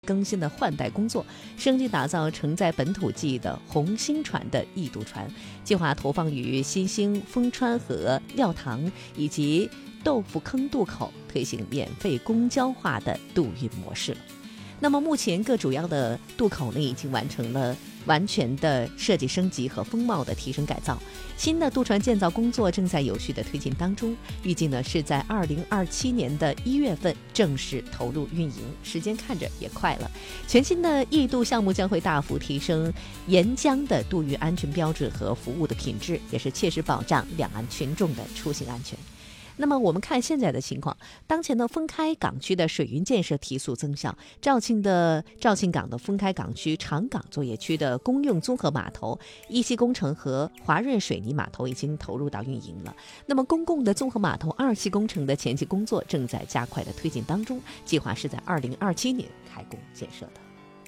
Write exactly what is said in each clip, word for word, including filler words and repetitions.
更新的换代工作，升级打造承载本土记忆的红星船的易渡船，计划投放于新兴、丰川和料塘以及豆腐坑渡口，推行免费公交化的渡运模式了。那么目前各主要的渡口呢，已经完成了完全的设计升级和风貌的提升改造，新的渡船建造工作正在有序的推进当中，预计呢是在二零二七年的一月份正式投入运营，时间看着也快了。全新的易渡项目将会大幅提升沿江的渡运安全标准和服务的品质，也是切实保障两岸群众的出行安全。那么我们看现在的情况，当前的封开港区的水运建设提速增效，肇庆的肇庆港的封开港区长港作业区的公用综合码头一期工程和华润水泥码头已经投入到运营了。那么公共的综合码头二期工程的前期工作正在加快的推进当中，计划是在二零二七年开工建设的。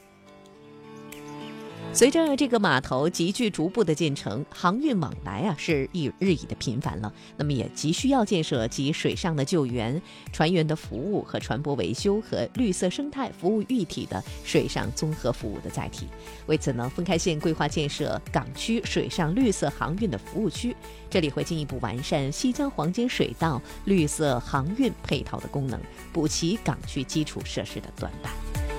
随着这个码头急剧逐步的建成，航运往来啊是日日益的频繁了，那么也急需要建设集水上的救援、船员的服务和船舶维修和绿色生态服务一体的水上综合服务的载体。为此呢，丰开县规划建设港区水上绿色航运的服务区，这里会进一步完善西江黄金水道绿色航运配套的功能，补齐港区基础设施的短板。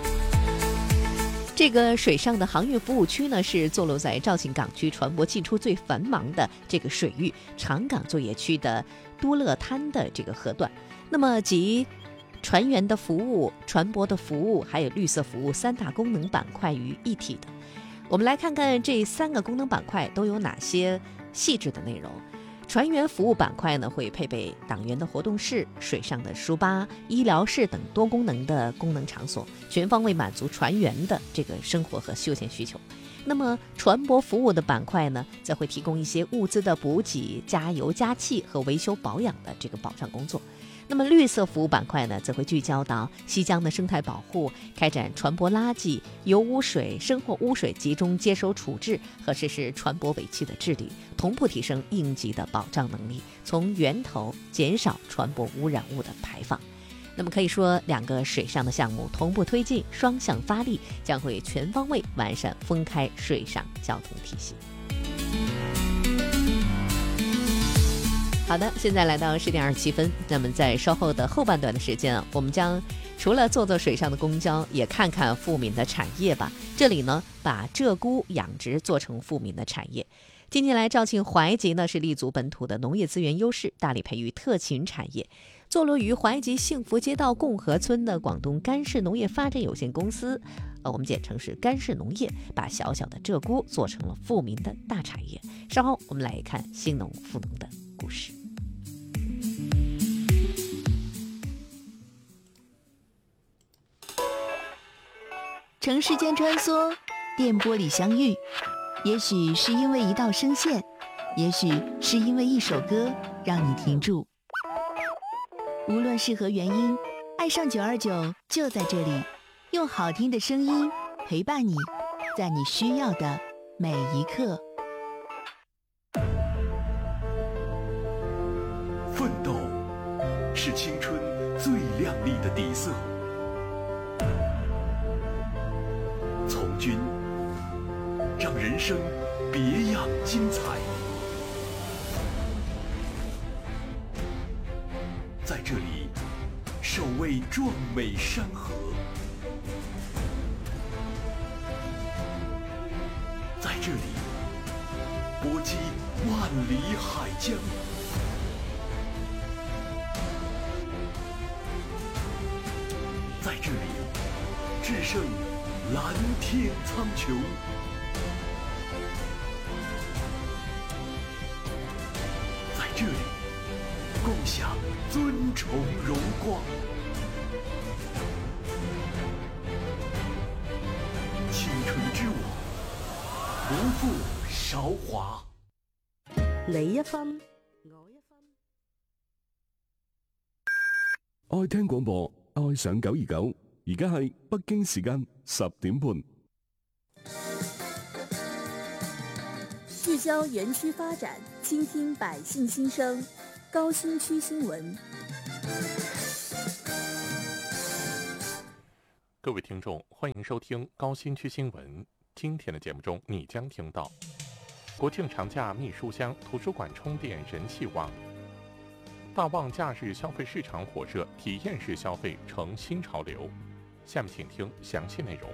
这个水上的航运服务区呢，是坐落在肇庆港区船舶进出最繁忙的这个水域长港作业区的都乐滩的这个河段。那么集船员的服务、船舶的服务还有绿色服务三大功能板块于一体的。我们来看看这三个功能板块都有哪些细致的内容。船员服务板块呢，会配备党员的活动室、水上的书吧、医疗室等多功能的功能场所，全方位满足船员的这个生活和休闲需求。那么船舶服务的板块呢，则会提供一些物资的补给、加油加气和维修保养的这个保障工作。那么绿色服务板块呢，则会聚焦到西江的生态保护，开展船舶垃圾、油污水、生活污水集中接收处置和实施船舶尾气的治理，同步提升应急的保障能力，从源头减少船舶污染物的排放。那么可以说，两个水上的项目同步推进，双向发力，将会全方位完善丰开水上交通体系。好的，现在来到十点二十七分，那么在稍后的后半段的时间啊，我们将除了坐坐水上的公交，也看看富民的产业吧。这里呢，把鹧鸪养殖做成富民的产业。近年来，肇庆怀集呢是立足本土的农业资源优势，大力培育特勤产业。坐落于怀集幸福街道共和村的广东甘氏农业发展有限公司，呃，我们简称是甘氏农业，把小小的鹧鸪做成了富民的大产业。稍后我们来看兴农富农的故事。 城市间穿梭，电波里相遇，也许是因为一道声线，也许是因为一首歌让你停住。无论是何原因，爱上九二九就在这里，用好听的声音陪伴你，在你需要的每一刻。 奋斗是青春最亮丽的底色，从军让人生别样精彩。在这里守卫壮美山河，在这里搏击万里海疆，在这里制胜蓝天苍穹，在这里共享尊崇荣光。青春之舞，不负韶华。 你一分，我一分。 愛聽廣播，愛上九二九。而家係北京時間十點半。 聚焦園區發展，傾聽百姓心聲。高新區新聞。 各位听众，欢迎收听高新区新闻。今天的节目中，你将听到国庆长假密书香，图书馆充电人气旺；大旺假日消费市场火热，体验式消费成新潮流。下面请听详细内容。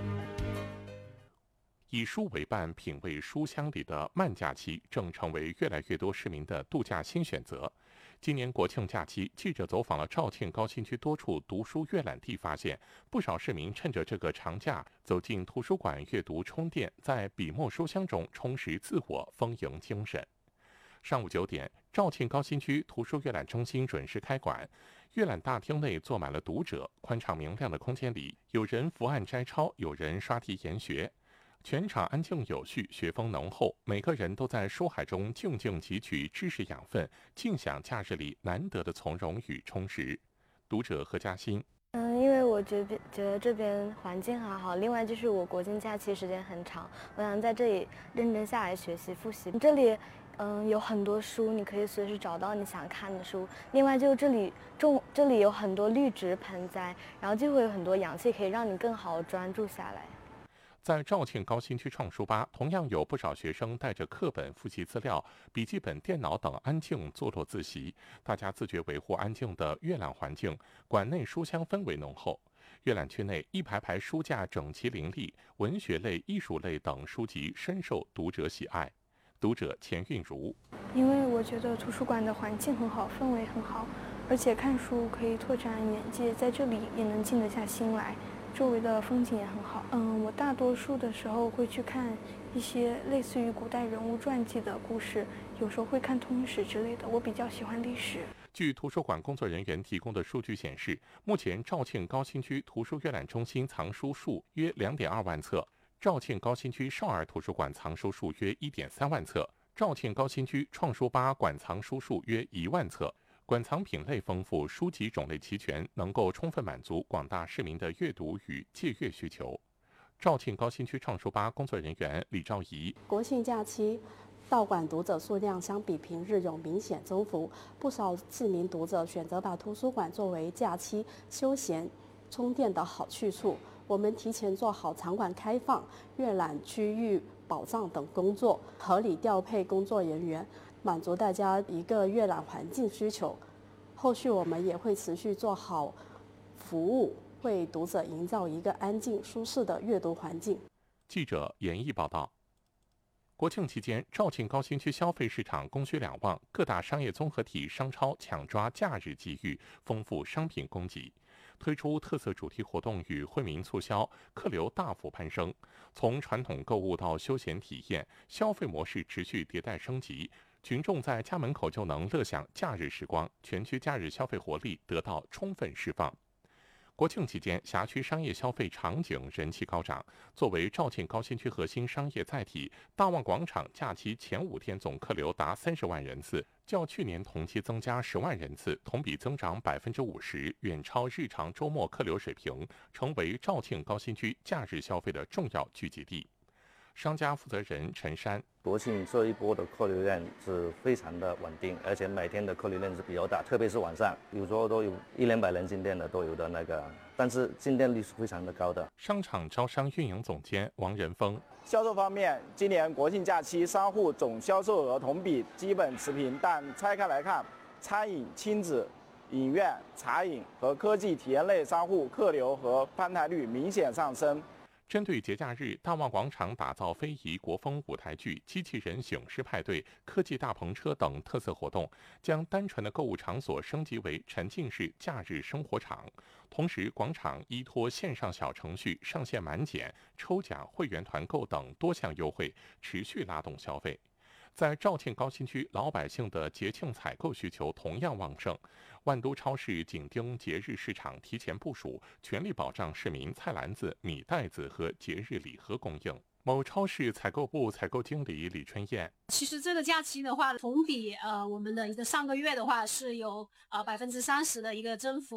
以书为伴，品味书香里的慢假期，正成为越来越多市民的度假新选择。今年国庆假期，记者走访了肇庆高新区多处读书阅览地，发现不少市民趁着这个长假走进图书馆阅读充电，在笔墨书香中充实自我，丰盈精神。上午九点，肇庆高新区图书阅览中心准时开馆，阅览大厅内坐满了读者，宽敞明亮的空间里，有人伏案摘抄，有人刷题研学。全场安静有序，学风浓厚，每个人都在书海中静静汲取知识养分，尽享假日里难得的从容与充实。读者何嘉欣： 嗯，因为我觉得觉得这边环境还好，另外就是我国庆假期时间很长，我想在这里认真下来学习复习。这里嗯有很多书，你可以随时找到你想看的书。另外就这里种这里有很多绿植盆栽，然后就会有很多氧气，可以让你更好专注下来。 在肇庆高新区创书吧，同样有不少学生带着课本、复习资料、笔记本电脑等安静坐落自习，大家自觉维护安静的阅览环境，馆内书香氛围浓厚。阅览区内一排排书架整齐林立，文学类、艺术类等书籍深受读者喜爱。读者钱韵如： 因为我觉得图书馆的环境很好，氛围很好，而且看书可以拓展眼界，在这里也能静得下心来，周围的风景也很好。嗯，我大多数的时候会去看一些类似于古代人物传记的故事，有时候会看通史之类的。我比较喜欢历史。 据图书馆工作人员提供的数据显示，目前肇庆高新区图书阅览中心藏书数约 两点二万册，肇庆高新区少儿图书馆藏书数约 一点三万册，肇庆高新区创书吧馆藏书数约一万册。馆藏品类丰富，书籍种类齐全，能够充分满足广大市民的阅读与借阅需求。肇庆高新区创书吧工作人员李兆仪： 国庆假期到馆读者数量相比平日有明显增幅，不少市民读者选择把图书馆作为假期休闲充电的好去处。我们提前做好场馆开放、阅览区域保障等工作，合理调配工作人员，满足大家一个阅览环境需求。后续我们也会持续做好服务，为读者营造一个安静舒适的阅读环境。 记者严毅报道。国庆期间，肇庆高新区消费市场供需两旺，各大商业综合体商超抢抓假日机遇，丰富商品供给，推出特色主题活动与惠民促销，客流大幅攀升。从传统购物到休闲体验，消费模式持续迭代升级，群众在家门口就能乐享假日时光，全区假日消费活力得到充分释放。国庆期间，辖区商业消费场景人气高涨。作为肇庆高新区核心商业载体，大旺广场假期前五天总客流达三十万人次，较去年同期增加十万人次，同比增长百分之五十，远超日常周末客流水平，成为肇庆高新区假日消费的重要聚集地。商家负责人陈山： 国庆这一波的客流量是非常的稳定，而且每天的客流量是比较大，特别是晚上，有时候都有一两百人进店的都有的那个，但是进店率是非常的高的。 商场招商运营总监王仁峰： 销售方面，今年国庆假期商户总销售额同比基本持平，但拆开来看，餐饮、亲子、影院、茶饮和科技体验类商户客流和翻台率明显上升。 针对节假日，大旺广场打造非遗国风舞台剧、机器人醒狮派对、科技大篷车等特色活动，将单纯的购物场所升级为沉浸式假日生活场。同时，广场依托线上小程序上线满减、抽奖、会员团购等多项优惠，持续拉动消费。在肇庆高新区，老百姓的节庆采购需求同样旺盛。万都超市紧盯节日市场，提前部署，全力保障市民菜篮子、米袋子和节日礼盒供应。某超市采购部采购经理李春燕： 其实这个假期的话，同比呃我们的一个上个月的话是有呃百分之三十的一个增幅。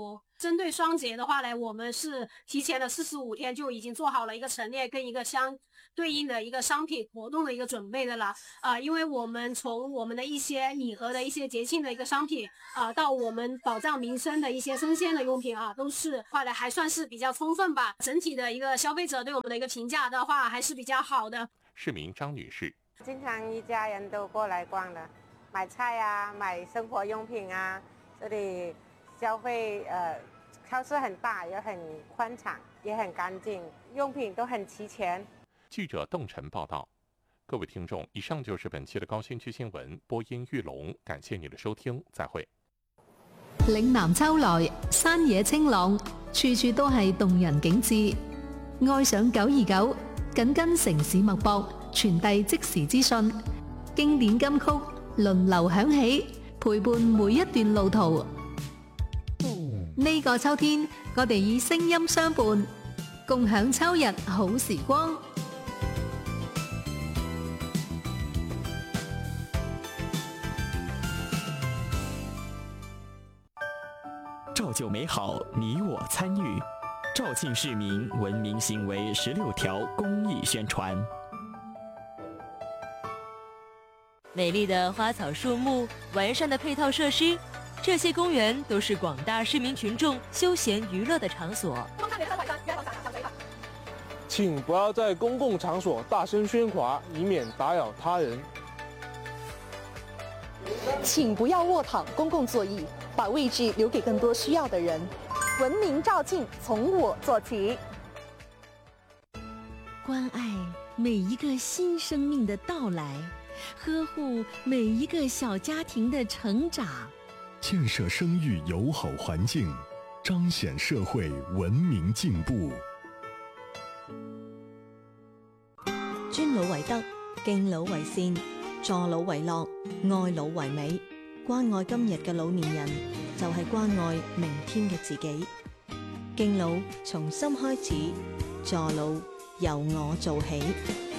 针对双节的话呢，我们是提前了四十五天就已经做好了一个陈列跟一个相对应的一个商品活动的一个准备的了。啊、呃，因为我们从我们的一些礼盒的一些节庆的一个商品啊、呃，到我们保障民生的一些生鲜的用品啊，都是话呢还算是比较充分吧。整体的一个消费者对我们的一个评价的话还是比较好的。 市民张女士， 经常一家人都过来逛的，买菜啊，买生活用品啊，这里消费呃，超市很大，也很宽敞，也很干净，用品都很齐全。 记者邓晨报道。各位听众，以上就是本期的高新区新闻，播音玉龙，感謝你的收聽，再會。 嶺南秋來，山野清朗，處處都係動人景致。愛上九二九，緊跟城市脈搏，傳遞即時資訊，經典金曲輪流響起，陪伴每一段路途。呢個秋天，我哋以聲音相伴，共享秋日好時光。 照旧美好，你我参与。肇庆市民文明行为十六条公益宣传。 美丽的花草树木，完善的配套设施，这些公园都是广大市民群众休闲娱乐的场所。 请不要在公共场所大声喧哗，以免打扰他人。 请不要卧躺公共座椅，把位置留给更多需要的人。文明肇庆，从我做起。 关爱每一个新生命的到来，呵护每一个小家庭的成长， 建设生育友好环境，彰显社会文明进步。 尊老為德，敬老為善，助老為樂，愛老為美。關愛今日嘅老年人，就係關愛明天嘅自己。敬老從心開始，助老由我做起。